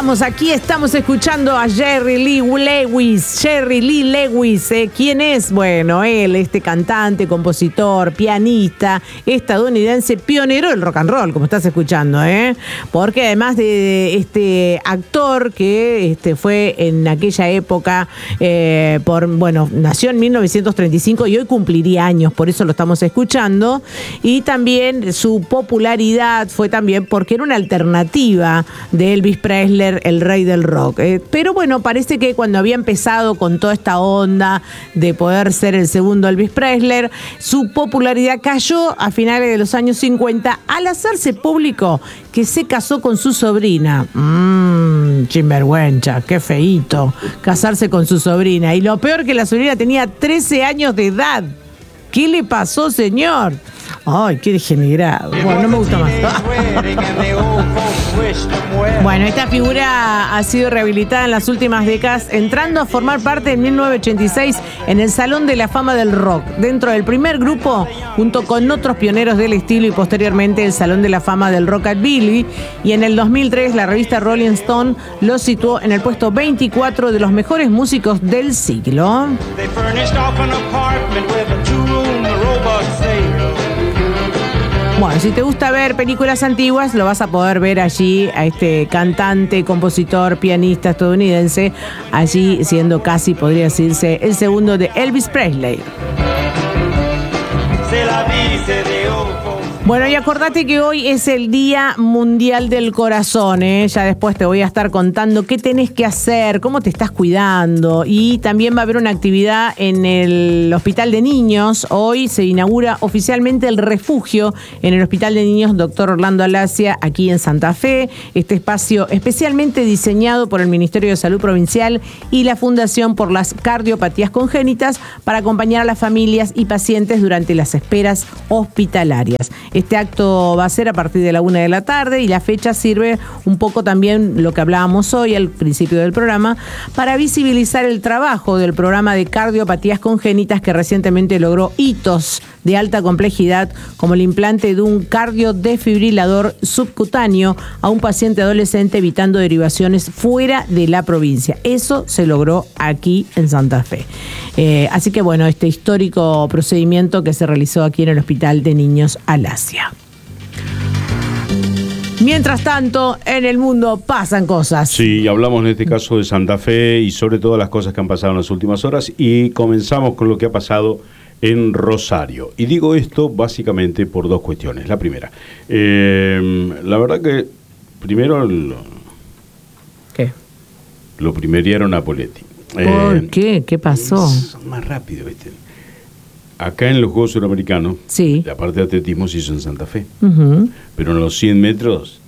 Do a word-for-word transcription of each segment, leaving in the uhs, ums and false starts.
estamos, aquí estamos escuchando a Jerry Lee Lewis. Jerry Lee Lewis, ¿eh? ¿Quién es? Bueno, él, este cantante, compositor, pianista, estadounidense, pionero del rock and roll, como estás escuchando, ¿eh? Porque además de este actor que este, fue en aquella época, eh, por bueno, nació en mil novecientos treinta y cinco y hoy cumpliría años, por eso lo estamos escuchando. Y también su popularidad fue también porque era una alternativa de Elvis Presley, el rey del rock. Eh, pero bueno, parece que cuando había empezado con toda esta onda de poder ser el segundo Elvis Presley, su popularidad cayó a finales de los años cincuenta al hacerse público que se casó con su sobrina. Mmm, chimbergüencha, qué feíto casarse con su sobrina. Y lo peor, que la sobrina tenía trece años de edad. ¿Qué le pasó, señor? Ay, qué degenerado. Bueno, no me gusta más. Bueno, esta figura ha sido rehabilitada en las últimas décadas, entrando a formar parte en mil novecientos ochenta y seis en el Salón de la Fama del Rock, dentro del primer grupo, junto con otros pioneros del estilo, y posteriormente el Salón de la Fama del Rockabilly. Y en el dos mil tres la revista Rolling Stone lo situó en el puesto veinticuatro de los mejores músicos del siglo. Bueno, si te gusta ver películas antiguas, lo vas a poder ver allí a este cantante, compositor, pianista estadounidense, allí siendo casi, podría decirse, el segundo de Elvis Presley. Se la dice de ojo. Bueno, y acordate que hoy es el Día Mundial del Corazón, ¿eh? Ya después te voy a estar contando qué tenés que hacer, cómo te estás cuidando. Y también va a haber una actividad en el Hospital de Niños. Hoy se inaugura oficialmente el refugio en el Hospital de Niños Doctor Orlando Alasia, aquí en Santa Fe. Este espacio especialmente diseñado por el Ministerio de Salud Provincial y la Fundación por las Cardiopatías Congénitas para acompañar a las familias y pacientes durante las esperas hospitalarias. Este acto va a ser a partir de la una de la tarde y la fecha sirve un poco también, lo que hablábamos hoy al principio del programa, para visibilizar el trabajo del programa de cardiopatías congénitas que recientemente logró hitos de alta complejidad, como el implante de un cardiodesfibrilador subcutáneo a un paciente adolescente, evitando derivaciones fuera de la provincia. Eso se logró aquí en Santa Fe. Eh, así que bueno, este histórico procedimiento que se realizó aquí en el Hospital de Niños Alasia. Mientras tanto, en el mundo pasan cosas. Sí, hablamos en este caso de Santa Fe y sobre todas las cosas que han pasado en las últimas horas, y comenzamos con lo que ha pasado en Rosario. Y digo esto básicamente por dos cuestiones. La primera, eh, la verdad que primero lo, ¿Qué? Lo primeriaron a Poletti. ¿Por eh, qué? ¿Qué pasó? Son más rápido, ¿viste? Acá en los Juegos Suramericanos, sí, la parte de atletismo se hizo en Santa Fe. Uh-huh. Pero en los cien metros,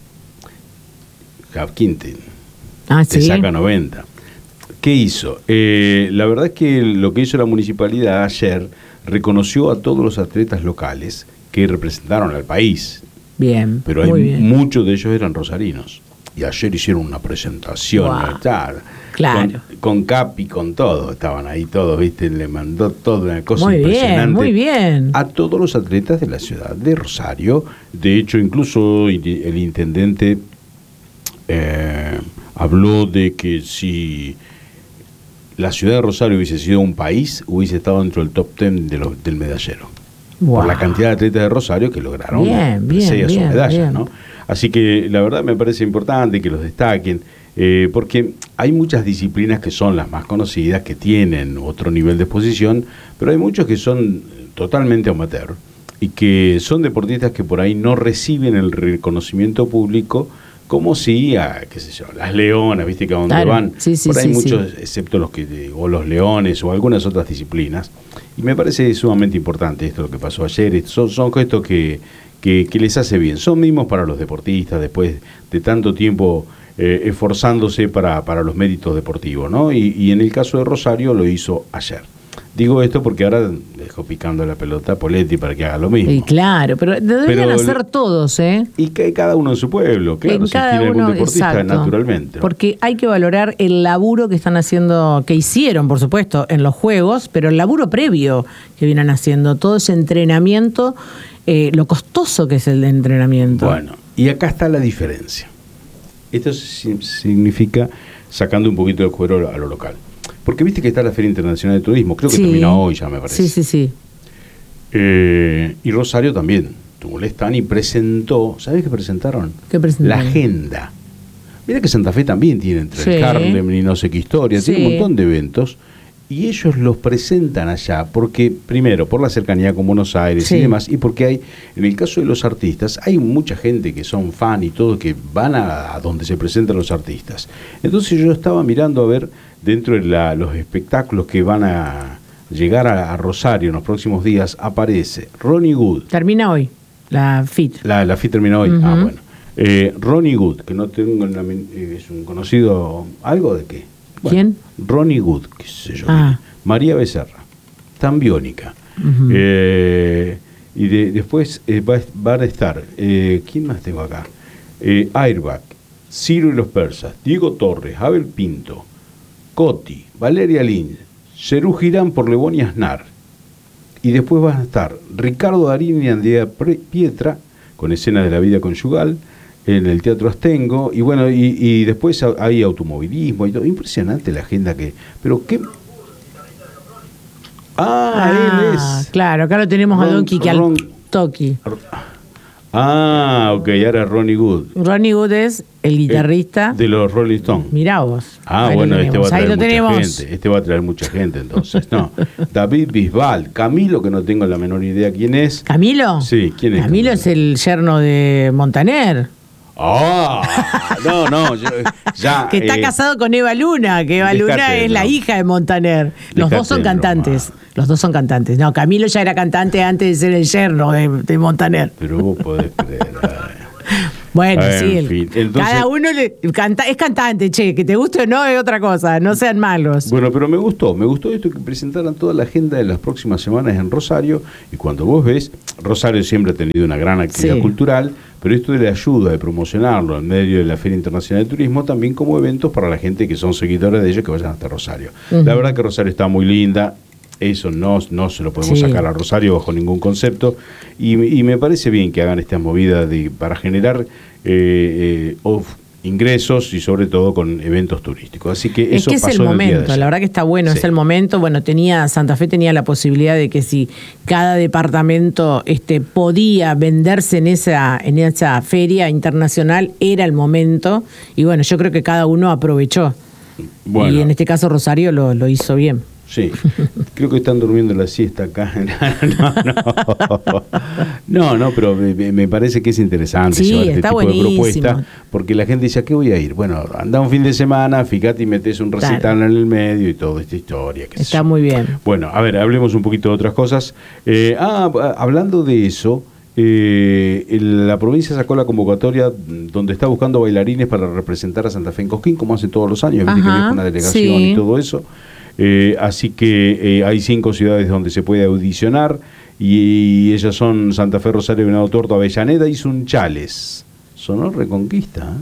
Hapkinton ah, te ¿sí? saca noventa. ¿Qué hizo? Eh, la verdad es que lo que hizo la municipalidad ayer, reconoció a todos los atletas locales que representaron al país. Bien, pero hay muy bien. Muchos de ellos eran rosarinos. Y ayer hicieron una presentación, wow. tal, Claro. con, con Capi, con todo, estaban ahí todos, ¿viste? Le mandó todo, una cosa muy impresionante. Bien, muy bien. A todos los atletas de la ciudad de Rosario. De hecho, incluso el intendente eh, habló de que si la ciudad de Rosario hubiese sido un país, hubiese estado dentro del top ten de los, del medallero. Wow. Por la cantidad de atletas de Rosario que lograron bien, bien, seis bien, medallas, bien. ¿no? Así que la verdad me parece importante que los destaquen, eh, porque hay muchas disciplinas que son las más conocidas, que tienen otro nivel de exposición, pero hay muchos que son totalmente amateur y que son deportistas que por ahí no reciben el reconocimiento público, como si a, qué sé yo, las leonas, viste que a donde claro. van, sí, sí, por ahí sí, muchos, sí. excepto los que, o los leones o algunas otras disciplinas, y me parece sumamente importante esto lo que pasó ayer. Son, son gestos que, que, que les hace bien, son mismos para los deportistas después de tanto tiempo eh, esforzándose para, para los méritos deportivos, ¿no? Y, y en el caso de Rosario lo hizo ayer. Digo esto porque ahora dejó picando la pelota a Poletti para que haga lo mismo. Y claro, pero deberían pero, hacer todos, ¿eh? Y que cada uno en su pueblo, claro, en si cada tiene uno, algún deportista, exacto, naturalmente, ¿no? Porque hay que valorar el laburo que están haciendo, que hicieron, por supuesto, en los Juegos, pero el laburo previo que vienen haciendo, todo ese entrenamiento, eh, lo costoso que es el de entrenamiento. Bueno, y acá está la diferencia. Esto si- significa sacando un poquito de cuero a lo local. Porque viste que está la Feria Internacional de Turismo, creo que Sí. terminó hoy ya, me parece. Sí, sí, sí. Eh, y Rosario también tuvo el stand y presentó, ¿sabés qué presentaron? ¿Qué presentaron? La agenda. Mira que Santa Fe también tiene entre Sí. el Harlem y no sé qué historia, Sí. tiene un montón de eventos y ellos los presentan allá porque, primero, por la cercanía con Buenos Aires Sí. y demás, y porque hay, en el caso de los artistas, hay mucha gente que son fan y todo, que van a, a donde se presentan los artistas. Entonces yo estaba mirando a ver dentro de la- los espectáculos que van a llegar a, a Rosario en los próximos días, aparece Ronnie Wood. Termina hoy, la F I T. La, la F I terminó hoy. Ujú. Ah, bueno. Eh, Ronnie Wood, que no tengo la men- eh, es un conocido. ¿Algo de qué? Bueno, ¿Quién? Ronnie Wood, qué sé yo. Ah. María Becerra, tan biónica. Ujú. Eh, y de- después eh, va, van a estar. Eh, ¿Quién más tengo acá? Eh, Airbag, Ciro y los Persas, Diego Torres, Abel Pinto, Coti, Valeria Lynch, Cerú Girán por Lebón y Aznar. Y después van a estar Ricardo Darín y Andrea Pre- Pietra, con escenas de la vida conyugal, en el Teatro Astengo, y bueno, y, y después ha- hay automovilismo y todo. Impresionante la agenda que. Pero qué. Ah, él es. Claro, acá lo tenemos a Ron- Don Quique al Ron- toqui. Ah, ok, ahora Ronnie Wood. Ronnie Wood es el guitarrista. De los Rolling Stones. Mirá vos. Ah, Ahí lo bueno, este va tenemos, a traer ahí lo mucha tenemos. gente. Este va a traer mucha gente, entonces. No. David Bisbal, Camilo, que no tengo la menor idea quién es. ¿Camilo? Sí, ¿quién es Camilo Camilo? es el yerno de Montaner, Ah, no, no, yo- ya. que está eh, casado con Eva Luna, que Eva dejate Luna de es la broma. hija de Montaner. Los Dejate dos son de cantantes. broma. Los dos son cantantes. No, Camilo ya era cantante antes de ser el yerno de, de Montaner. Pero vos podés creer. ay. Bueno, En sí. el- fin, entonces- cada uno le, canta, es cantante, che, que te guste o no es otra cosa. No sean malos. Bueno, pero me gustó, me gustó esto que presentaran toda la agenda de las próximas semanas en Rosario. Y cuando vos ves, Rosario siempre ha tenido una gran actividad Sí. cultural, pero esto de la ayuda de promocionarlo en medio de la Feria Internacional de Turismo, también como eventos para la gente que son seguidores de ellos que vayan hasta Rosario. Ujú. La verdad que Rosario está muy linda. Eso no, no se lo podemos Sí. sacar a Rosario bajo ningún concepto. Y, y me parece bien que hagan estas movidas de, para generar eh, eh, of- ingresos y sobre todo con eventos turísticos. Así que Es eso que es pasó el en el día de momento, ayer. la verdad que está bueno, Sí. es el momento. Bueno, tenía Santa Fe tenía la posibilidad de que si cada departamento este, podía venderse en esa, en esa feria internacional, era el momento. Y bueno, yo creo que cada uno aprovechó. Bueno. Y en este caso Rosario lo, lo hizo bien. Sí, creo que están durmiendo la siesta acá. No, no, no, no, pero me, me parece que es interesante Sí, llevar este está tipo buenísimo. de propuesta, porque la gente dice, ¿a qué voy a ir? Bueno, anda un fin de semana, fíjate y metes un recital Claro. en el medio y toda esta historia. qué sé Está yo. muy bien. Bueno, a ver, hablemos un poquito de otras cosas. Eh, ah, hablando de eso, eh, el- la provincia sacó la convocatoria mm, donde está buscando bailarines para representar a Santa Fe en Cosquín, como hacen todos los años, viste que Ajá, viaja una delegación sí. y todo eso. Eh, así que eh, hay cinco ciudades donde se puede audicionar y ellas son Santa Fe, Rosario, Venado Tuerto, Avellaneda y Sunchales. Sonó Reconquista. ¿eh?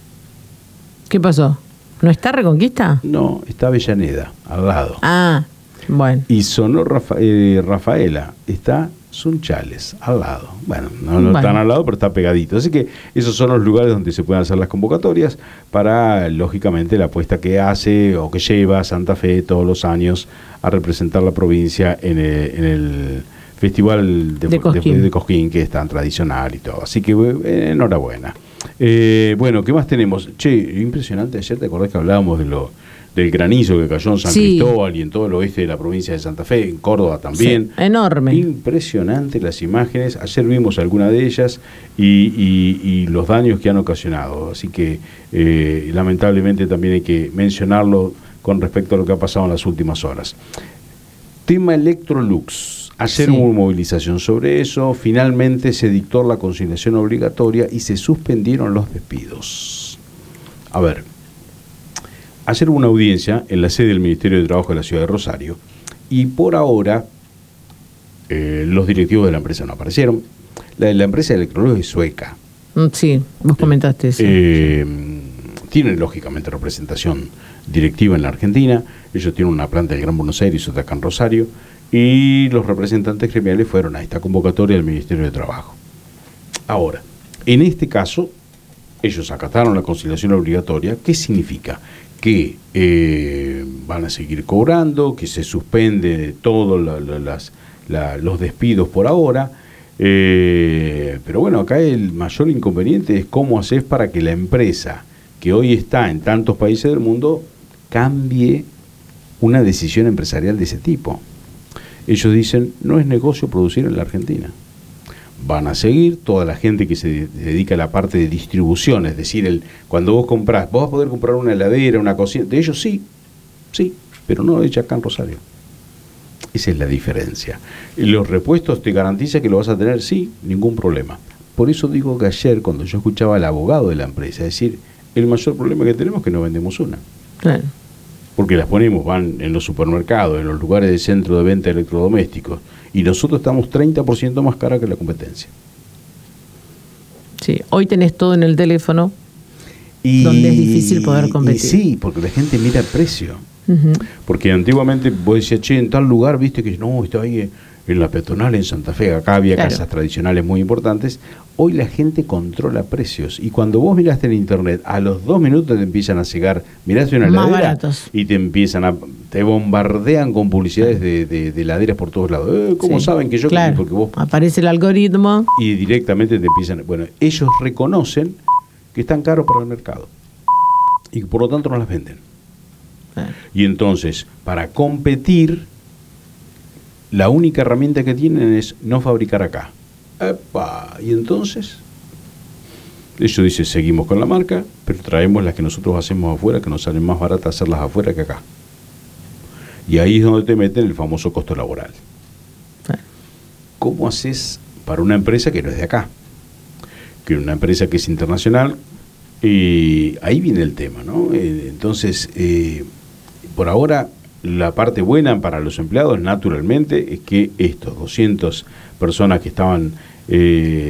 ¿Qué pasó? ¿No está Reconquista? No, está Avellaneda, al lado. Ah, bueno. Y sonó Rafa- eh, Rafaela, está Sunchales, al lado. Bueno, no, no Bueno. tan al lado, pero está pegadito. Así que esos son los lugares donde se pueden hacer las convocatorias para, lógicamente, la apuesta que hace o que lleva Santa Fe todos los años a representar la provincia en el, en el Festival de, De Cosquín. de- de Cosquín, que es tan tradicional y todo. Así que eh, enhorabuena. Eh, bueno, ¿qué más tenemos? Che, impresionante, ayer te acordás que hablábamos de lo del granizo que cayó en San Sí. Cristóbal y en todo el oeste de la provincia de Santa Fe, en Córdoba también. Sí, enorme. Impresionante las imágenes. Ayer vimos alguna de ellas y, y- y los daños que han ocasionado. Así que eh, lamentablemente también hay que mencionarlo con respecto a lo que ha pasado en las últimas horas. Tema Electrolux. Ayer Sí. hubo movilización sobre eso. Finalmente se dictó la conciliación obligatoria y se suspendieron los despidos. A ver. Ayer hubo una audiencia en la sede del Ministerio de Trabajo de la Ciudad de Rosario y por ahora eh, los directivos de la empresa no aparecieron. La, la empresa de Electrolux es sueca. Mm, Sí, vos comentaste eso. Eh, tienen lógicamente representación directiva en la Argentina. Ellos tienen una planta en el Gran Buenos Aires y otra acá en Rosario. Y los representantes gremiales fueron a esta convocatoria del Ministerio de Trabajo. Ahora, en este caso, ellos acataron la conciliación obligatoria. ¿Qué significa? Que eh, van a seguir cobrando, que se suspende todos la, la, las, la, los despidos por ahora, eh, pero bueno, acá el mayor inconveniente es cómo haces para que la empresa que hoy está en tantos países del mundo cambie una decisión empresarial de ese tipo. Ellos dicen, no es negocio producir en la Argentina. Van a seguir toda la gente que se dedica a la parte de distribución, es decir, el, cuando vos comprás, vos vas a poder comprar una heladera, una cocina, de ellos sí, sí, pero no hecha acá en Rosario. Esa es la diferencia. Los repuestos te garantiza que lo vas a tener, sí, ningún problema. Por eso digo que ayer, cuando yo escuchaba al abogado de la empresa decir, el mayor problema que tenemos es que no vendemos una. Claro. Porque las ponemos, van en los supermercados, en los lugares de centro de venta de electrodomésticos, y nosotros estamos treinta por ciento más cara que la competencia. Sí, hoy tenés todo en el teléfono, y, donde es difícil poder competir. Y sí, porque la gente mira el precio. Uh-huh. Porque antiguamente vos decías, che, en tal lugar, viste que no, está ahí en la peatonal en Santa Fe, acá había claro. casas tradicionales muy importantes. Hoy la gente controla precios, y cuando vos miraste en internet, a los dos minutos te empiezan a llegar, miraste una más heladera baratos. Y te empiezan a, te bombardean con publicidades de, de, de heladeras por todos lados. Eh, ¿Cómo sí, saben que yo? Claro. Porque vos aparece el algoritmo. Y directamente te empiezan, bueno, ellos reconocen que están caros para el mercado, y por lo tanto no las venden. Claro. Y entonces, para competir, la única herramienta que tienen es no fabricar acá. ¡Epa! Y entonces, ellos dicen, seguimos con la marca, pero traemos las que nosotros hacemos afuera, que nos salen más baratas hacerlas afuera que acá. Y ahí es donde te meten el famoso costo laboral. Sí. ¿Cómo haces para una empresa que no es de acá? Que una empresa que es internacional, y ahí viene el tema, ¿no? Entonces, eh, por ahora, la parte buena para los empleados, naturalmente, es que estos doscientas personas que estaban... Eh,